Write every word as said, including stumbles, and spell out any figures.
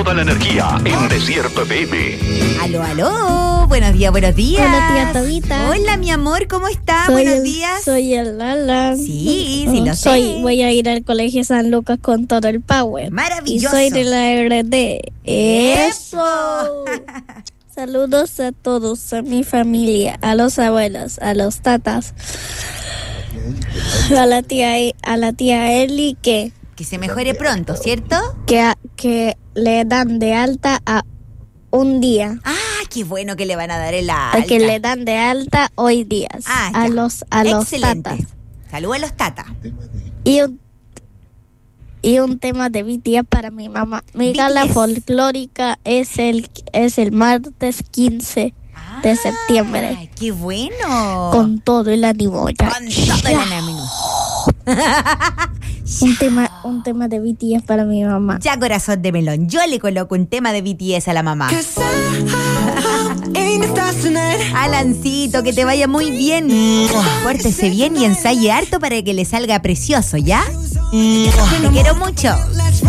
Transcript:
toda la energía en Desierto F M. Aló, aló. Buenos días, buenos días. Hola, tía Todita. Hola, mi amor, ¿cómo está? Soy Buenos el, días. Soy el Lala. Sí, sí lo soy, sé. Voy a ir al colegio San Lucas con todo el power. Maravilloso. Y soy de la R D. ¡Eso! Saludos a todos, a mi familia, a los abuelos, a los tatas, a la tía, a la tía Eli que Que se mejore pronto, ¿cierto? que, que le dan de alta a un día. Ah, qué bueno que le van a dar el A alta. que le dan de alta hoy días. Ah, a ya. los a los Excelente. tatas. Saludos a los tatas. Y un y un tema de B T S para mi mamá. Mi B T S. gala folclórica es el es el martes quince de septiembre. Ay, qué bueno. Con todo el ánimo. Ya. Con todo el ánimo. Un tema un tema de B T S para mi mamá. Ya, corazón de melón. Yo le coloco un tema de B T S a la mamá. Alancito, que te vaya muy bien. Pórtese bien y ensaye harto para que le salga precioso, ¿ya? Te quiero mucho.